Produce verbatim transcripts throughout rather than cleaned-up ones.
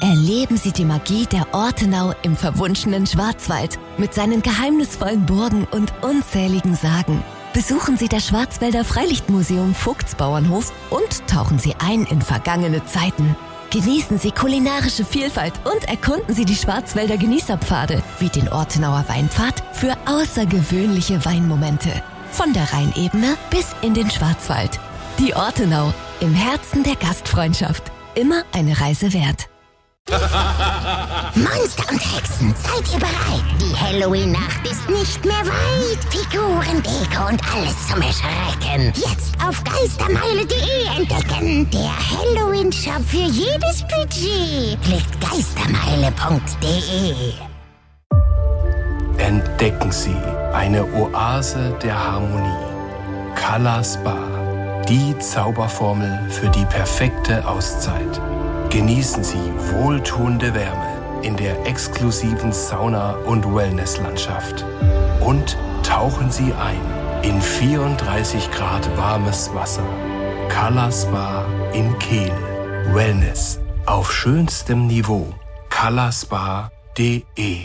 Erleben Sie die Magie der Ortenau im verwunschenen Schwarzwald mit seinen geheimnisvollen Burgen und unzähligen Sagen. Besuchen Sie das Schwarzwälder Freilichtmuseum Vogtsbauernhof und tauchen Sie ein in vergangene Zeiten. Genießen Sie kulinarische Vielfalt und erkunden Sie die Schwarzwälder Genießerpfade wie den Ortenauer Weinpfad für außergewöhnliche Weinmomente. Von der Rheinebene bis in den Schwarzwald. Die Ortenau, im Herzen der Gastfreundschaft. Immer eine Reise wert. Monster und Hexen, seid ihr bereit? Die Halloween-Nacht ist nicht mehr weit. Figuren, Deko und alles zum Erschrecken. Jetzt auf geistermeile punkt de entdecken. Der Halloween-Shop für jedes Budget. Klickt geistermeile punkt de. Entdecken Sie eine Oase der Harmonie. Color Spa, die Zauberformel für die perfekte Auszeit. Genießen Sie wohltuende Wärme in der exklusiven Sauna- und Wellnesslandschaft. Und tauchen Sie ein in vierunddreißig Grad warmes Wasser. Color Spa in Kehl. Wellness auf schönstem Niveau. color spa punkt de.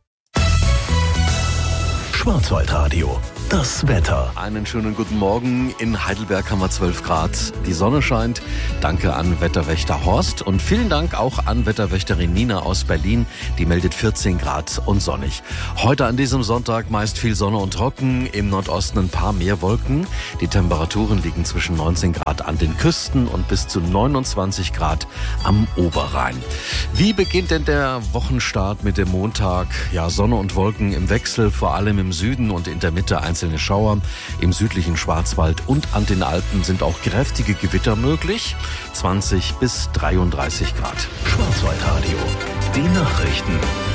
Schwarzwaldradio. Das Wetter. Einen schönen guten Morgen. In Heidelberg haben wir zwölf Grad. Die Sonne scheint. Danke an Wetterwächter Horst und vielen Dank auch an Wetterwächterin Nina aus Berlin. Die meldet vierzehn Grad und sonnig. Heute an diesem Sonntag meist viel Sonne und trocken. Im Nordosten ein paar mehr Wolken. Die Temperaturen liegen zwischen neunzehn Grad an den Küsten und bis zu neunundzwanzig Grad am Oberrhein. Wie beginnt denn der Wochenstart mit dem Montag? Ja, Sonne und Wolken im Wechsel, vor allem im Süden und in der Mitte einzelne Schauer. Im südlichen Schwarzwald und an den Alpen sind auch kräftige Gewitter möglich. zwanzig bis dreiunddreißig Grad. Schwarzwaldradio. Die Nachrichten.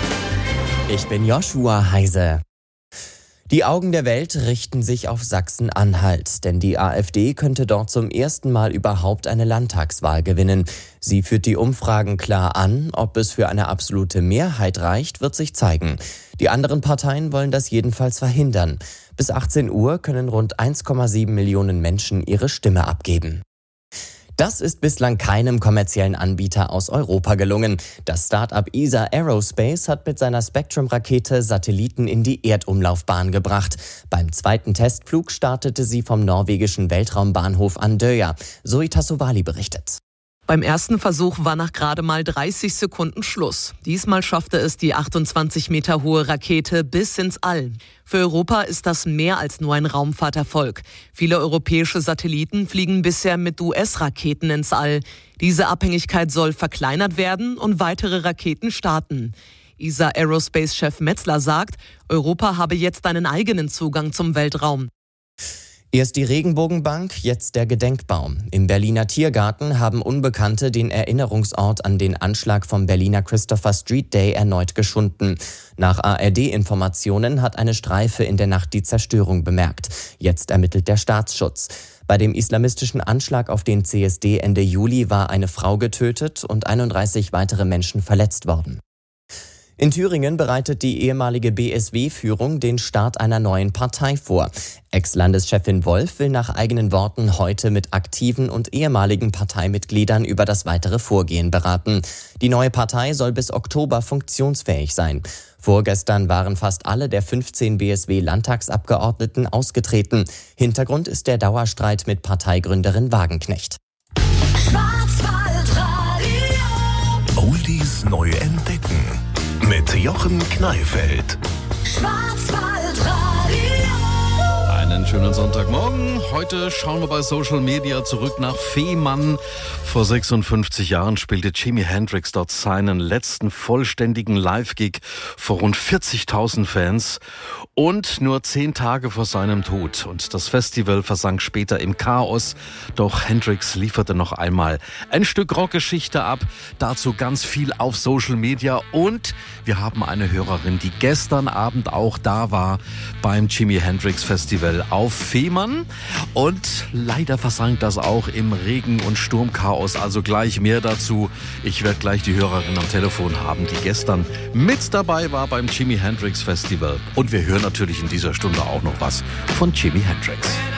Ich bin Joshua Heise. Die Augen der Welt richten sich auf Sachsen-Anhalt, denn die AfD könnte dort zum ersten Mal überhaupt eine Landtagswahl gewinnen. Sie führt die Umfragen klar an. Ob es für eine absolute Mehrheit reicht, wird sich zeigen. Die anderen Parteien wollen das jedenfalls verhindern. Bis achtzehn Uhr können rund eins Komma sieben Millionen Menschen ihre Stimme abgeben. Das ist bislang keinem kommerziellen Anbieter aus Europa gelungen. Das Start-up E S A Aerospace hat mit seiner Spectrum-Rakete Satelliten in die Erdumlaufbahn gebracht. Beim zweiten Testflug startete sie vom norwegischen Weltraumbahnhof Andøya. Zoe Tassovali berichtet. Beim ersten Versuch war nach gerade mal dreißig Sekunden Schluss. Diesmal schaffte es die achtundzwanzig Meter hohe Rakete bis ins All. Für Europa ist das mehr als nur ein Raumfahrterfolg. Viele europäische Satelliten fliegen bisher mit U S-Raketen ins All. Diese Abhängigkeit soll verkleinert werden und weitere Raketen starten. E S A Aerospace-Chef Metzler sagt, Europa habe jetzt einen eigenen Zugang zum Weltraum. Erst die Regenbogenbank, jetzt der Gedenkbaum. Im Berliner Tiergarten haben Unbekannte den Erinnerungsort an den Anschlag vom Berliner Christopher Street Day erneut geschunden. Nach A R D-Informationen hat eine Streife in der Nacht die Zerstörung bemerkt. Jetzt ermittelt der Staatsschutz. Bei dem islamistischen Anschlag auf den C S D Ende Juli war eine Frau getötet und einunddreißig weitere Menschen verletzt worden. In Thüringen bereitet die ehemalige B S W-Führung den Start einer neuen Partei vor. Ex-Landeschefin Wolf will nach eigenen Worten heute mit aktiven und ehemaligen Parteimitgliedern über das weitere Vorgehen beraten. Die neue Partei soll bis Oktober funktionsfähig sein. Vorgestern waren fast alle der fünfzehn B S W-Landtagsabgeordneten ausgetreten. Hintergrund ist der Dauerstreit mit Parteigründerin Wagenknecht. Oldies neu entdecken. Mit Jochen Kneifeld. Einen schönen Sonntagmorgen. Heute schauen wir bei Social Media zurück nach Fehmarn. Vor sechsundfünfzig Jahren spielte Jimi Hendrix dort seinen letzten vollständigen Live-Gig vor rund vierzigtausend Fans. Und nur zehn Tage vor seinem Tod. Und das Festival versank später im Chaos. Doch Hendrix lieferte noch einmal ein Stück Rockgeschichte ab. Dazu ganz viel auf Social Media. Und wir haben eine Hörerin, die gestern Abend auch da war beim Jimi Hendrix Festival auf Fehmarn. Und leider versank das auch im Regen- und Sturmchaos. Also gleich mehr dazu. Ich werde gleich die Hörerin am Telefon haben, die gestern mit dabei war beim Jimi Hendrix Festival. Und wir hören natürlich in dieser Stunde auch noch was von Jimi Hendrix.